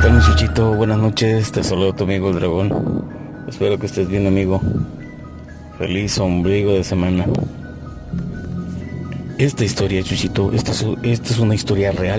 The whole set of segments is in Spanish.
tal, muchachito? Buenas noches, te saludo tu amigo el Dragón. Espero que estés bien, amigo. Feliz ombligo de semana. Esta historia, Chuchito, esta es una historia real.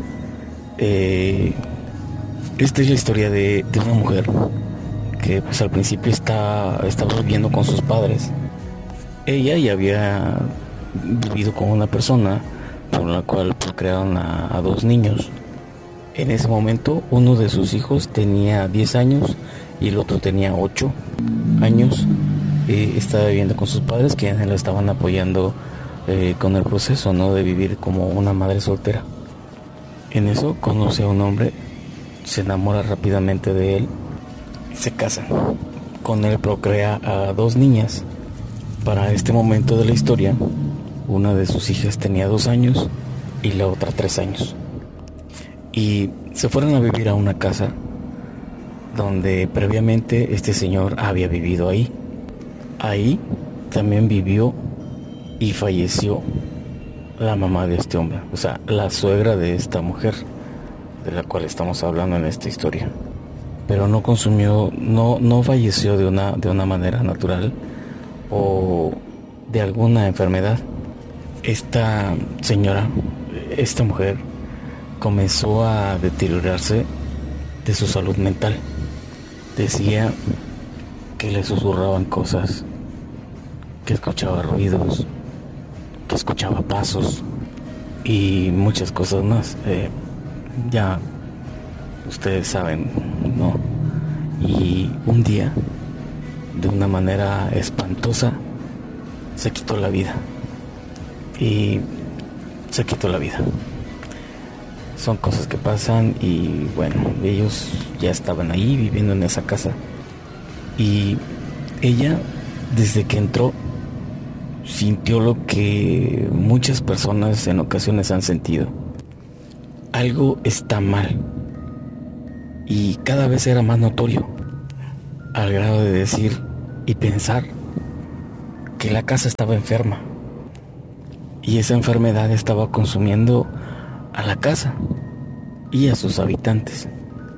Esta es la historia de una mujer que pues al principio estaba viviendo con sus padres. Ella ya había vivido con una persona con la cual procrearon a dos niños. En ese momento uno de sus hijos tenía 10 años y el otro tenía 8 años. Estaba viviendo con sus padres, que la estaban apoyando con el proceso, ¿no?, de vivir como una madre soltera. En eso conoce a un hombre, se enamora rápidamente de él y se casan. Con él procrea a dos niñas. Para este momento de la historia, una de sus hijas tenía 2 años y la otra 3 años. Y se fueron a vivir a una casa donde previamente este señor había vivido ahí. Ahí también vivió y falleció la mamá de este hombre, o sea, la suegra de esta mujer de la cual estamos hablando en esta historia. Pero no falleció de una manera natural o de alguna enfermedad. Esta señora, esta mujer, comenzó a deteriorarse de su salud mental. Decía que le susurraban cosas, que escuchaba ruidos, que escuchaba pasos y muchas cosas más. Ya ustedes saben, ¿no? Y un día, de una manera espantosa, se quitó la vida. Y se quitó la vida. Son cosas que pasan y bueno, ellos ya estaban ahí viviendo en esa casa. Y ella, desde que entró, sintió lo que muchas personas en ocasiones han sentido. Algo está mal. Y cada vez era más notorio, al grado de decir y pensar que la casa estaba enferma. Y esa enfermedad estaba consumiendo a la casa y a sus habitantes.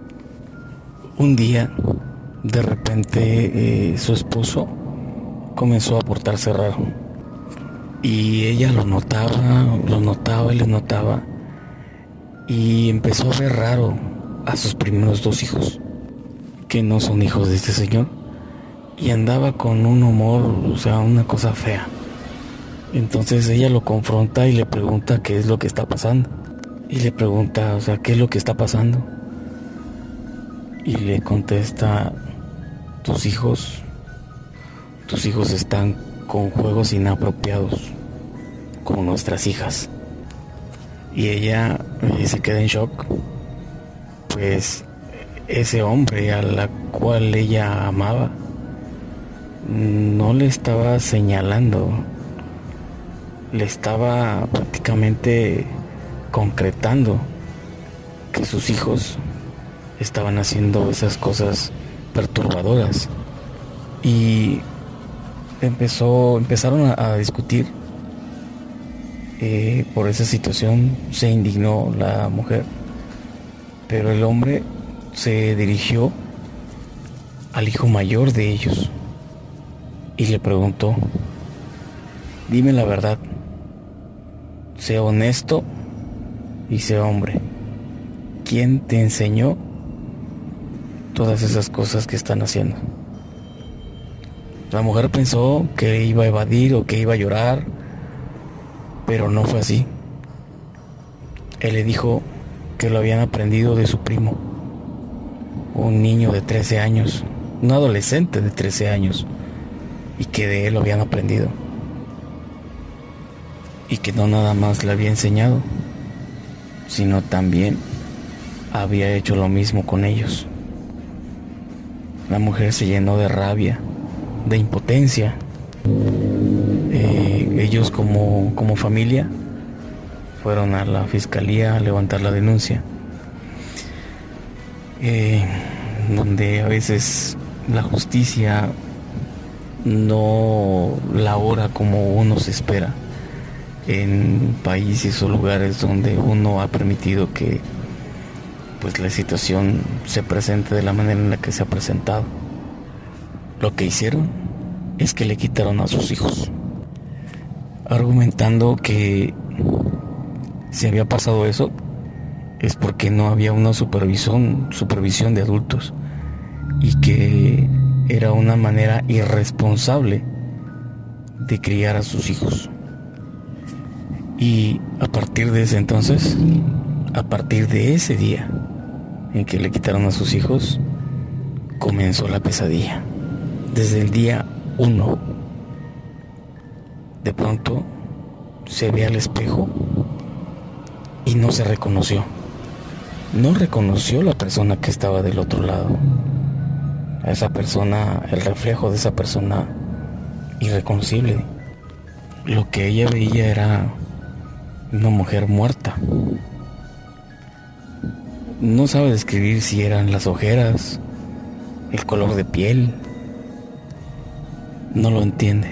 Un día, de repente, su esposo comenzó a portarse raro. Y ella lo notaba y lo notaba. Y empezó a ver raro a sus primeros 2 hijos, que no son hijos de este señor. Y andaba con un humor, o sea, una cosa fea. Entonces ella lo confronta y le pregunta qué es lo que está pasando. Y le pregunta, o sea, ¿qué es lo que está pasando? Y le contesta, tus hijos están con juegos inapropiados, como nuestras hijas. Y ella se queda en shock, pues ese hombre a la cual ella amaba no le estaba señalando, le estaba prácticamente concretando que sus hijos estaban haciendo esas cosas perturbadoras. Y empezaron a discutir por esa situación. Se indignó la mujer, pero el hombre se dirigió al hijo mayor de ellos y le preguntó, dime la verdad, sea honesto y sea hombre, ¿quién te enseñó todas esas cosas que están haciendo? La mujer pensó que iba a evadir o que iba a llorar, pero no fue así. Él le dijo que lo habían aprendido de su primo, un niño de 13 años, un adolescente de 13 años, y que de él lo habían aprendido. Y que no nada más le había enseñado, sino también había hecho lo mismo con ellos. La mujer se llenó de rabia, de impotencia. Ellos como familia fueron a la fiscalía a levantar la denuncia, donde a veces la justicia no labora como uno se espera en países o lugares donde uno ha permitido que pues la situación se presente de la manera en la que se ha presentado. Lo que hicieron es que le quitaron a sus hijos, argumentando que si había pasado eso es porque no había una supervisión de adultos y que era una manera irresponsable de criar a sus hijos. Y a partir de ese entonces, a partir de ese día en que le quitaron a sus hijos, comenzó la pesadilla. Desde el día 1, de pronto se ve al espejo y no se reconoció. No reconoció la persona que estaba del otro lado. A esa persona, el reflejo de esa persona irreconocible. Lo que ella veía era una mujer muerta. No sabe describir si eran las ojeras, el color de piel. No lo entiende.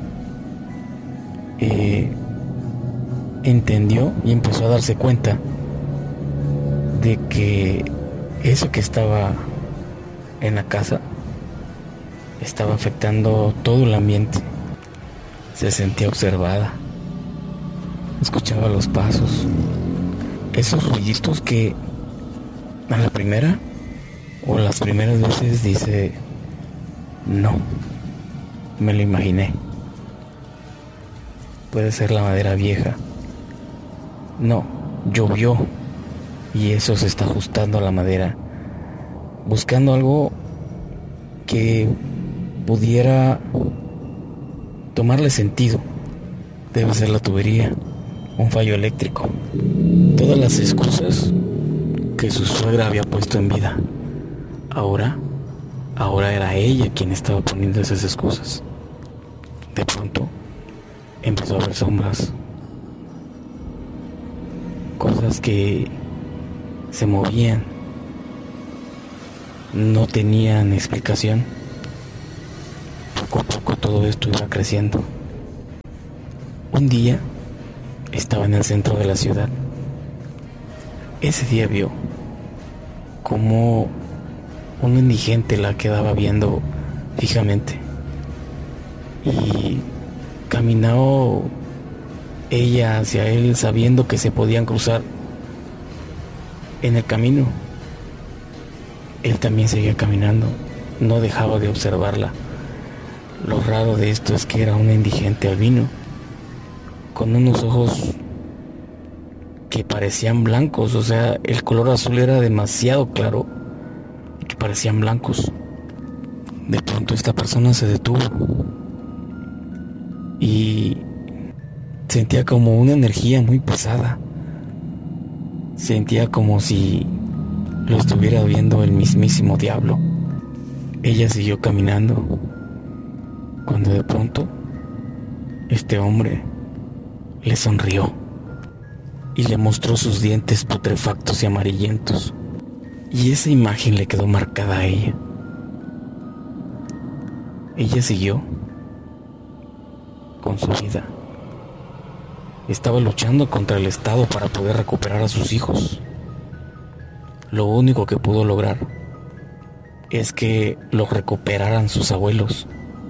Entendió y empezó a darse cuenta de que eso que estaba en la casa estaba afectando todo el ambiente. Se sentía observada, escuchaba los pasos, esos ruiditos que a la primera o las primeras veces dice: no, me lo imaginé, puede ser la madera vieja, no, llovió y eso se está ajustando a la madera, buscando algo que pudiera tomarle sentido. Debe ser la tubería, un fallo eléctrico, todas las excusas que su suegra había puesto en vida. Ahora era ella quien estaba poniendo esas excusas. De pronto empezó a ver sombras, cosas que se movían, no tenían explicación. Poco a poco todo esto iba creciendo. Un día estaba en el centro de la ciudad. Ese día vio cómo un indigente la quedaba viendo fijamente y caminó ella hacia él sabiendo que se podían cruzar. En el camino él también seguía caminando, no dejaba de observarla. Lo raro de esto es que era una indigente albino, con unos ojos que parecían blancos, o sea, el color azul era demasiado claro y que parecían blancos. De pronto esta persona se detuvo y sentía como una energía muy pesada. Sentía como si lo estuviera viendo el mismísimo diablo. Ella siguió caminando cuando de pronto este hombre le sonrió y le mostró sus dientes putrefactos y amarillentos, y esa imagen le quedó marcada a ella. Ella siguió con su vida. Estaba luchando contra el Estado para poder recuperar a sus hijos. Lo único que pudo lograr es que los recuperaran sus abuelos.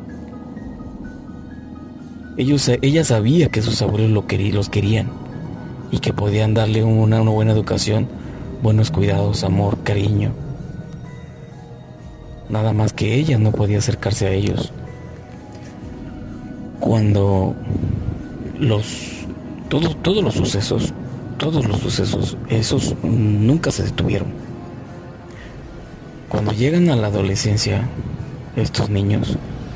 Ella sabía que sus abuelos los querían y que podían darle una buena educación, buenos cuidados, amor, cariño. Nada más que ella no podía acercarse a ellos. Cuando todos los sucesos, esos nunca se detuvieron. Cuando llegan a la adolescencia, estos niños,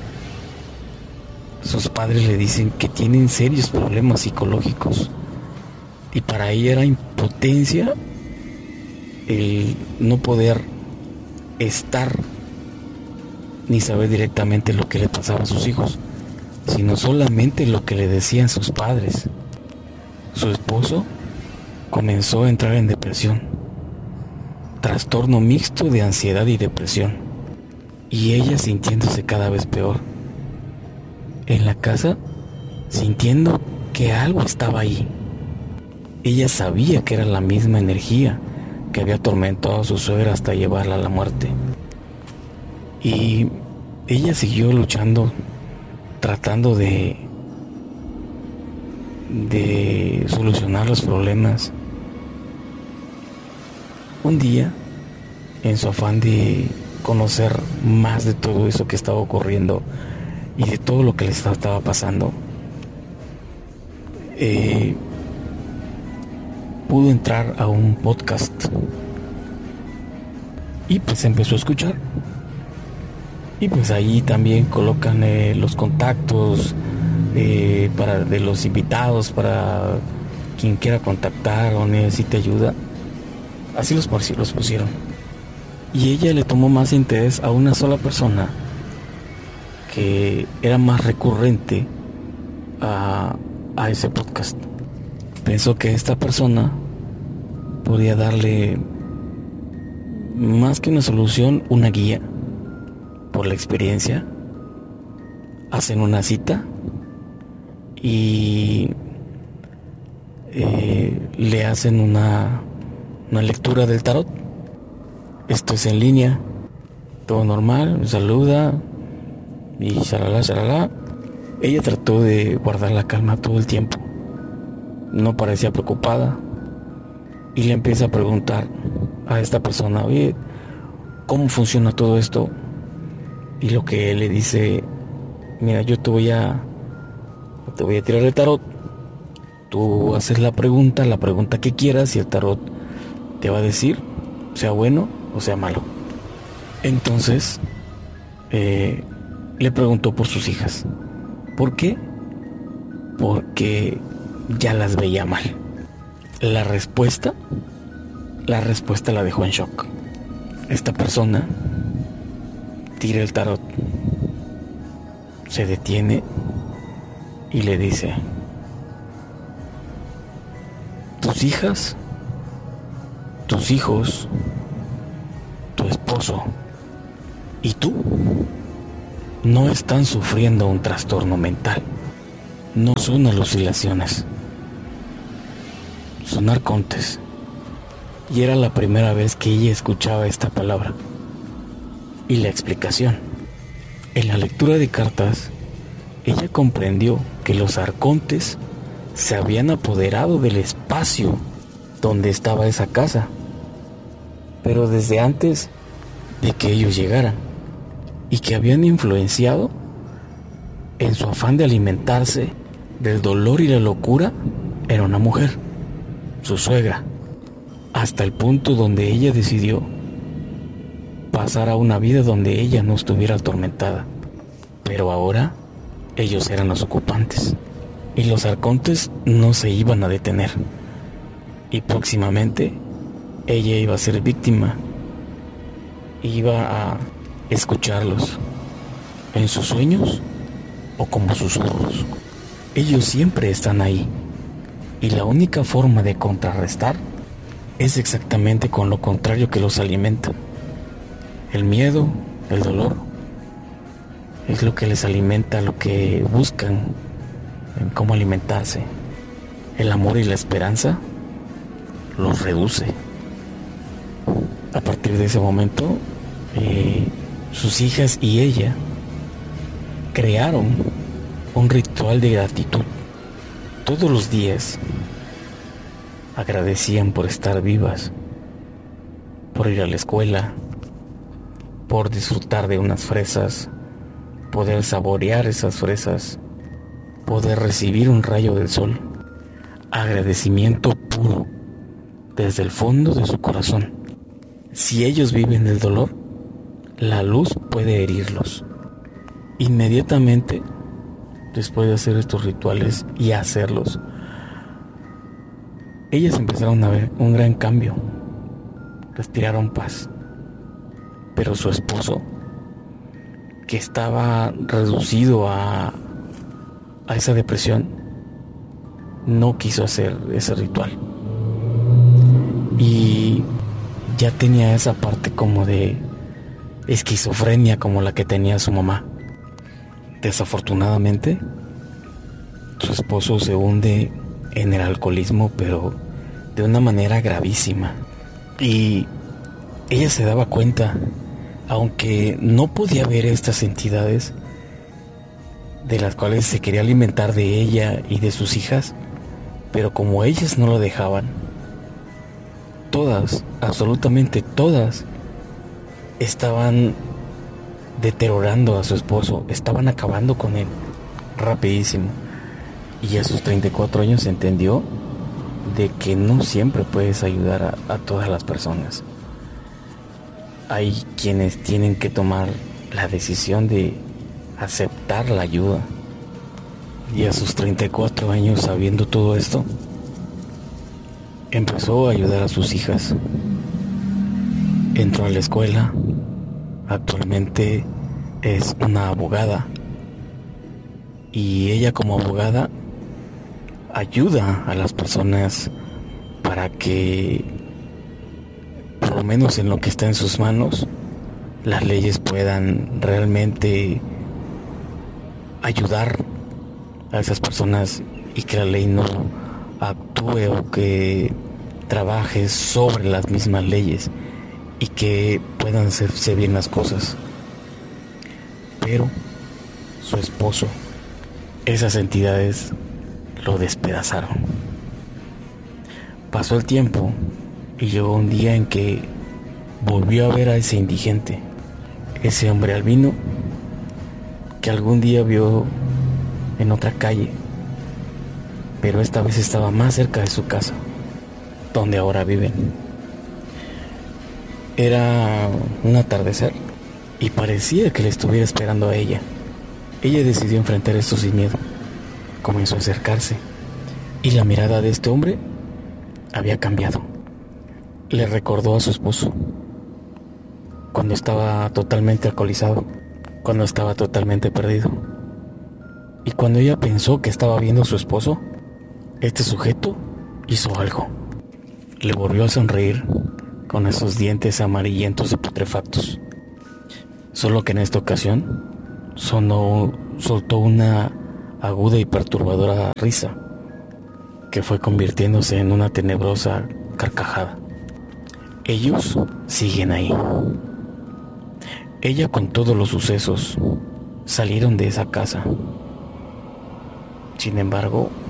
sus padres le dicen que tienen serios problemas psicológicos, y para ella era impotencia el no poder estar ni saber directamente lo que le pasaba a sus hijos, sino solamente lo que le decían sus padres. Su esposo comenzó a entrar en depresión, trastorno mixto de ansiedad y depresión, y ella sintiéndose cada vez peor. En la casa, sintiendo que algo estaba ahí. Ella sabía que era la misma energía que había atormentado a su suegra hasta llevarla a la muerte. Y ella siguió luchando, tratando de solucionar los problemas. Un día, en su afán de conocer más de todo eso que estaba ocurriendo y de todo lo que le estaba pasando, pudo entrar a un podcast y pues empezó a escuchar. Y pues ahí también colocan los contactos de los invitados para quien quiera contactar o necesite ayuda. Así los pusieron. Y ella le tomó más interés a una sola persona que era más recurrente a ese podcast. Pensó que esta persona podía darle más que una solución, una guía. Por la experiencia, hacen una cita y le hacen una lectura del tarot. Esto es en línea, todo normal, saluda y shalala. Ella trató de guardar la calma todo el tiempo, no parecía preocupada, y le empieza a preguntar a esta persona: oye, ¿cómo funciona todo esto? Y lo que él le dice: mira, yo te voy a tirar el tarot, tú haces la pregunta que quieras, y el tarot te va a decir, sea bueno o sea malo. Entonces le preguntó por sus hijas. ¿Por qué? Porque ya las veía mal. La respuesta la dejó en shock. Esta persona tira el tarot, se detiene y le dice: tus hijas, tus hijos, tu esposo y tú no están sufriendo un trastorno mental. No son alucinaciones, son arcontes. Y era la primera vez que ella escuchaba esta palabra. Y la explicación: en la lectura de cartas, ella comprendió que los arcontes se habían apoderado del espacio donde estaba esa casa, pero desde antes de que ellos llegaran, y que habían influenciado en su afán de alimentarse del dolor y la locura en una mujer, su suegra, hasta el punto donde ella decidió pasar a una vida donde ella no estuviera atormentada. Pero ahora ellos eran los ocupantes, y los arcontes no se iban a detener, y próximamente ella iba a ser víctima, iba a escucharlos en sus sueños o como susurros. Ellos siempre están ahí, y la única forma de contrarrestar es exactamente con lo contrario que los alimenta. El miedo, el dolor, es lo que les alimenta, lo que buscan en cómo alimentarse. El amor y la esperanza los reduce. A partir de ese momento, sus hijas y ella crearon un ritual de gratitud. Todos los días agradecían por estar vivas, por ir a la escuela, por disfrutar de unas fresas, poder saborear esas fresas, poder recibir un rayo del sol. Agradecimiento puro desde el fondo de su corazón. Si ellos viven el dolor, la luz puede herirlos. Inmediatamente después de hacer estos rituales y hacerlos, ellas empezaron a ver un gran cambio. Respiraron paz. Pero su esposo, que estaba reducido a esa depresión, no quiso hacer ese ritual. Y ya tenía esa parte como de esquizofrenia como la que tenía su mamá. Desafortunadamente, su esposo se hunde en el alcoholismo, pero de una manera gravísima. Y ella se daba cuenta, aunque no podía ver estas entidades de las cuales se quería alimentar de ella y de sus hijas, pero como ellas no lo dejaban, todas, absolutamente todas, estaban deteriorando a su esposo, estaban acabando con él rapidísimo. Y a sus 34 años entendió de que no siempre puedes ayudar a todas las personas. Hay quienes tienen que tomar la decisión de aceptar la ayuda. Y a sus 34 años, sabiendo todo esto, empezó a ayudar a sus hijas. Entró a la escuela. Actualmente es una abogada. Y ella, como abogada, ayuda a las personas para que, por lo menos en lo que está en sus manos, las leyes puedan realmente ayudar a esas personas y que la ley no actúe o que trabaje sobre las mismas leyes y que puedan hacerse bien las cosas. Pero su esposo, esas entidades lo despedazaron. Pasó el tiempo y llegó un día en que volvió a ver a ese indigente, ese hombre albino que algún día vio en otra calle, pero esta vez estaba más cerca de su casa, donde ahora viven. Era un atardecer y parecía que le estuviera esperando a ella. Ella decidió enfrentar esto sin miedo. Comenzó a acercarse y la mirada de este hombre había cambiado. Le recordó a su esposo cuando estaba totalmente alcoholizado, cuando estaba totalmente perdido. Y cuando ella pensó que estaba viendo a su esposo, este sujeto hizo algo. Le volvió a sonreír con esos dientes amarillentos y putrefactos. Solo que en esta ocasión soltó una aguda y perturbadora risa que fue convirtiéndose en una tenebrosa carcajada. Ellos siguen ahí. Ella, con todos los sucesos, salieron de esa casa. Sin embargo,